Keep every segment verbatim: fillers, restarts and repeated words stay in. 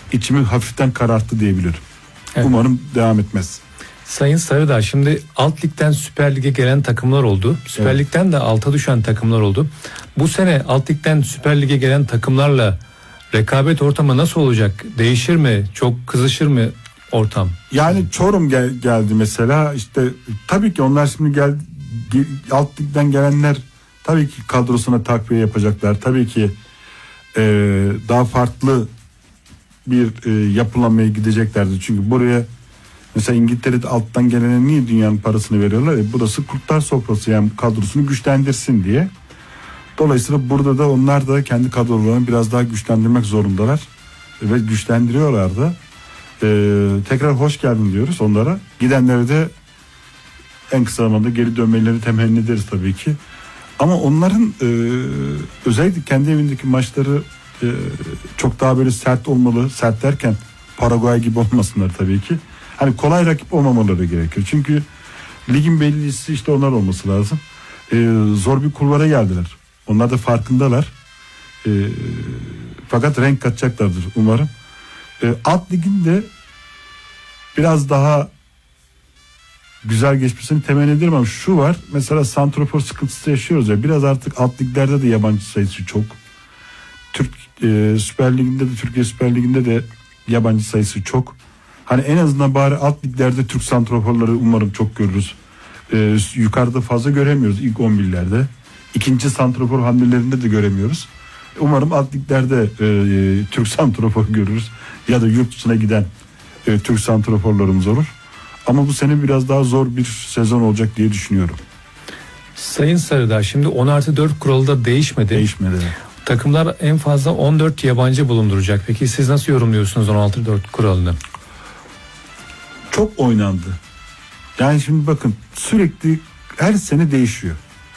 içimi hafiften kararttı diyebilirim. Evet. Umarım devam etmez. Sayın Sarıdağ, şimdi alt ligden Süper Lig'e gelen takımlar oldu. Süper evet. Lig'den de alta düşen takımlar oldu. Bu sene alt ligden Süper Lig'e gelen takımlarla rekabet ortamı nasıl olacak? Değişir mi? Çok kızışır mı ortam? Yani Çorum gel, geldi mesela. İşte tabii ki onlar şimdi gel, gel alt ligden gelenler tabii ki kadrosuna takviye yapacaklar. Tabii ki e, daha farklı bir e, yapılanmaya gideceklerdi. Çünkü buraya mesela İngiltere'de alttan gelene niye dünyanın parasını veriyorlar? E, burası kurtlar sofrası, yani kadrosunu güçlendirsin diye. Dolayısıyla burada da onlar da kendi kadrolarını biraz daha güçlendirmek zorundalar. E, ve güçlendiriyorlar da. E, tekrar hoş geldin diyoruz onlara. Gidenlere de en kısa zamanda geri dönmelerini temenni ederiz tabii ki. Ama onların e, özellikle kendi evindeki maçları e, çok daha böyle sert olmalı. Sert derken Paraguay gibi olmasınlar tabii ki. Hani kolay rakip olmamaları gerekiyor. Çünkü ligin bellisi işte onlar olması lazım. E, zor bir kulvara geldiler. Onlar da farkındalar. E, fakat renk katacaklardır umarım. E, alt ligin de biraz daha güzel geçmesini temenni ederim ama şu var. Mesela santrafor sıkıntısı yaşıyoruz ya. Biraz artık alt liglerde de yabancı sayısı çok. Türk e, Süper Ligi'nde de, Türkiye Süper Ligi'nde de yabancı sayısı çok. Hani en azından bari alt liglerde Türk santraforları umarım çok görürüz. E, yukarıda fazla göremiyoruz ilk on birlerde. İkinci santrafor hamlelerinde de göremiyoruz. Umarım alt liglerde e, Türk santrafor görürüz. Ya da yurt dışına giden e, Türk santraforlarımız olur. Ama bu sene biraz daha zor bir sezon olacak diye düşünüyorum. Sayın Sarıdağ, şimdi on artı dört kuralı da değişmedi. Değişmedi. Takımlar en fazla on dört yabancı bulunduracak. Peki siz nasıl yorumluyorsunuz on altı dört kuralını? Çok oynandı. Yani şimdi bakın, sürekli her sene değişiyor.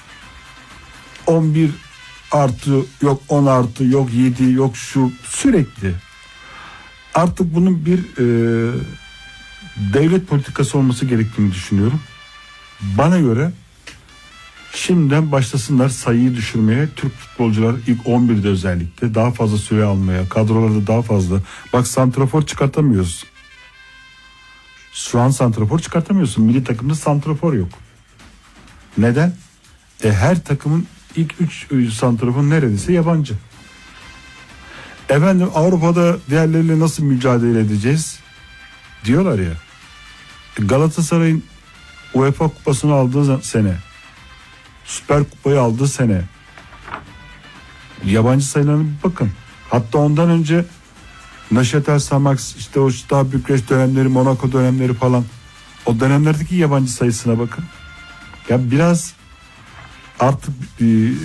on bir artı yok, on artı yok, yedi yok, şu sürekli. Artık bunun bir e, devlet politikası olması gerektiğini düşünüyorum. Bana göre şimdiden başlasınlar sayıyı düşürmeye. Türk futbolcular ilk on birde özellikle daha fazla süre almaya, kadrolarda daha fazla. Bak, santrafor çıkartamıyoruz. Şu an santrafor çıkartamıyorsun. Milli takımda santrafor yok. Neden? E, her takımın ilk üç santrafor neredeyse yabancı. Efendim, Avrupa'da diğerleriyle nasıl mücadele edeceğiz diyorlar ya. Galatasaray'ın UEFA kupasını aldığı sene, Süper Kupayı aldığı sene yabancı sayılarına bir bakın. Hatta ondan önce Neşetel Samax, işte o Steaua Bükreş dönemleri, Monaco dönemleri falan, o dönemlerdeki yabancı sayısına bakın. Ya biraz artık e,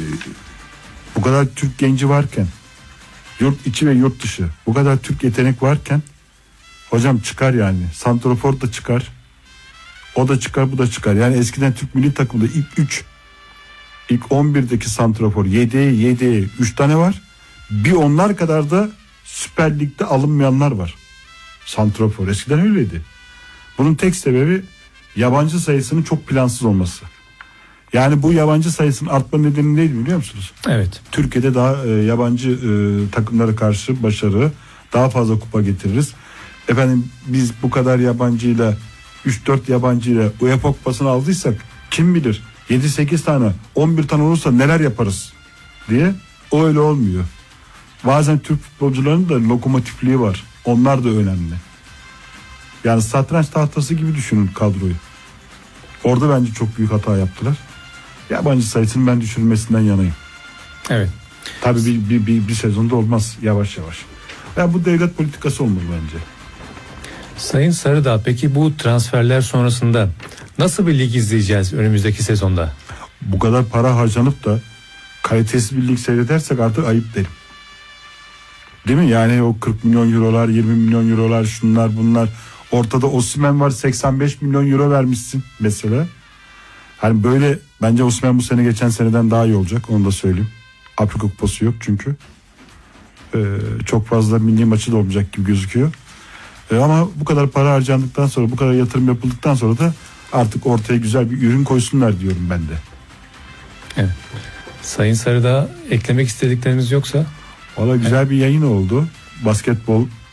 bu kadar Türk genci varken, yurt içi ve yurt dışı bu kadar Türk yetenek varken, hocam çıkar yani. Santrafor da çıkar. O da çıkar, bu da çıkar. Yani eskiden Türk milli takımında ilk üç, ilk on birdeki santrafor yedi yedi üç tane var. Bir onlar kadar da Süper Lig'de alınmayanlar var. Santrafor eskiden öyleydi. Bunun tek sebebi yabancı sayısının çok plansız olması. Yani bu yabancı sayısının artma nedeni neydi biliyor musunuz? Evet. Türkiye'de daha e, yabancı e, takımlara karşı başarı, daha fazla kupa getiririz. Efendim, biz bu kadar yabancıyla, üç dört yabancıyla UEFA kupasını aldıysak kim bilir yedi sekiz tane, on bir tane olursa neler yaparız diye. O öyle olmuyor. Bazen Türk futbolcularının da lokomotifliği var. Onlar da önemli. Yani satranç tahtası gibi düşünün kadroyu. Orada bence çok büyük hata yaptılar. Yabancı sayısının ben düşürülmesinden yanayım. Evet. Tabii bir, bir, bir, bir sezonda olmaz, yavaş yavaş. Yani bu devlet politikası olmalı bence. Sayın Sarıdağ, peki bu transferler sonrasında nasıl bir lig izleyeceğiz önümüzdeki sezonda? Bu kadar para harcanıp da kalitesiz bir lig seyredersek artık ayıp derim. Değil mi? Yani o kırk milyon eurolar, yirmi milyon eurolar, şunlar bunlar. Ortada Osimhen var, seksen beş milyon euro vermişsin mesela. Hani böyle, bence Osimhen bu sene geçen seneden daha iyi olacak, onu da söyleyeyim. Afrika Kupası yok çünkü. Ee, çok fazla milli maçı da olmayacak gibi gözüküyor. Ee, ama bu kadar para harcandıktan sonra, bu kadar yatırım yapıldıktan sonra da artık ortaya güzel bir ürün koysunlar diyorum ben de. Evet. Sayın Sarıdağ, eklemek istedikleriniz yoksa? Valla güzel evet. Bir yayın oldu. Basketbol